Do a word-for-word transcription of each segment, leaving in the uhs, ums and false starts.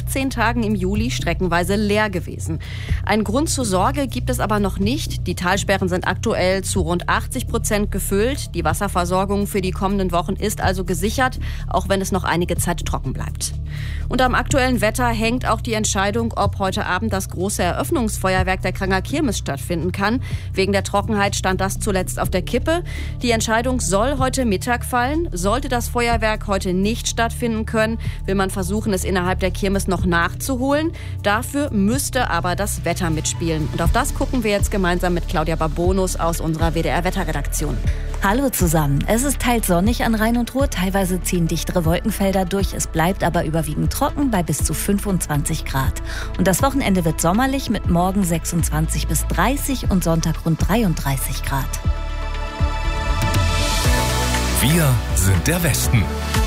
vierzehn Tagen im Juli streckenweise leer gewesen. Ein Grund zur Sorge gibt es aber noch nicht. Die Talsperren sind aktuell zu rund achtzig Prozent gefüllt. Die Wasserversorgung für die kommenden Wochen ist also gesichert, auch wenn es noch einige Zeit trocken bleibt. Und am aktuellen Wetter hängt auch die Entscheidung, ob heute Abend das große Eröffnungsfeuerwerk der Kranger Kirmes stattfinden kann. Wegen der Trockenheit stand das zuletzt auf der Kippe. Die Entscheidung soll heute Mittag fallen. Sollte das Feuerwerk heute nicht stattfinden können, will man versuchen, es innerhalb der Kirmes noch nachzuholen. Dafür müsste aber das Wetter mitspielen. Und auf das gucken wir jetzt gemeinsam mit Claudia Babonus aus unserer W D R-Wetterredaktion. Hallo zusammen. Es ist teils sonnig an Rhein und Ruhr, teilweise ziehen dichtere Wolkenfelder durch. Es bleibt aber überwiegend trocken bei bis zu fünfundzwanzig Grad. Und das Wochenende wird sommerlich mit morgen sechsundzwanzig bis dreißig und Sonntag rund dreiunddreißig Grad. Wir sind der Westen.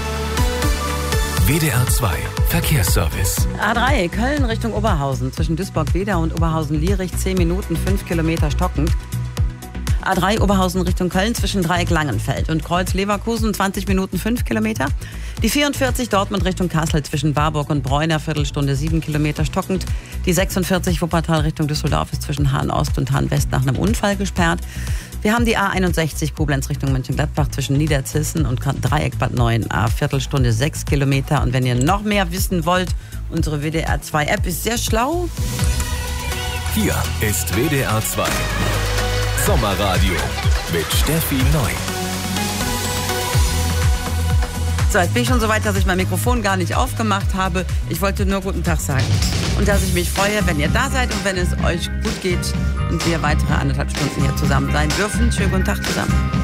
W D R zwei Verkehrsservice. A drei Köln Richtung Oberhausen. Zwischen Duisburg-Wedau und Oberhausen-Lierich zehn Minuten, fünf Kilometer stockend. A drei Oberhausen Richtung Köln zwischen Dreieck Langenfeld und Kreuz Leverkusen zwanzig Minuten, fünf Kilometer. Die vierundvierzig Dortmund Richtung Kassel zwischen Warburg und Bräuner Viertelstunde, sieben Kilometer stockend. Die sechsundvierzig Wuppertal Richtung Düsseldorf ist zwischen Hahn Ost und Hahn West nach einem Unfall gesperrt. Wir haben die A einundsechzig Koblenz Richtung Mönchengladbach zwischen Niederzissen und Dreieck Bad Neuen, A Viertelstunde, sechs Kilometer. Und wenn ihr noch mehr wissen wollt, unsere W D R zwei App ist sehr schlau. Hier ist W D R zwei Sommerradio mit Steffi Neu. So, jetzt bin ich schon so weit, dass ich mein Mikrofon gar nicht aufgemacht habe. Ich wollte nur guten Tag sagen. Und dass ich mich freue, wenn ihr da seid und wenn es euch gut geht und wir weitere anderthalb Stunden hier zusammen sein dürfen. Schönen guten Tag zusammen.